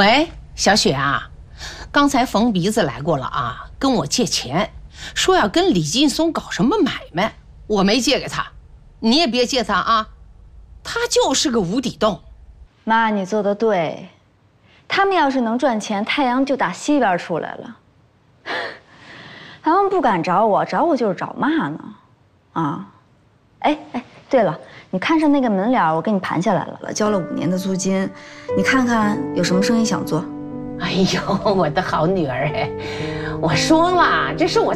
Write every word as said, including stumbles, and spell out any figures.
喂，小雪啊，刚才冯鼻子来过了啊，跟我借钱，说要跟李劲松搞什么买卖，我没借给他，你也别借他啊，他就是个无底洞。 妈，你做的对，他们要是能赚钱，太阳就打西边出来了。他们不敢找我，找我就是找骂呢，啊，哎哎，对了，你看上那个门脸，我给你盘下来了，交了五年的租金，你看看有什么生意想做？ 哎呦，我的好女儿哎，我说嘛，这是我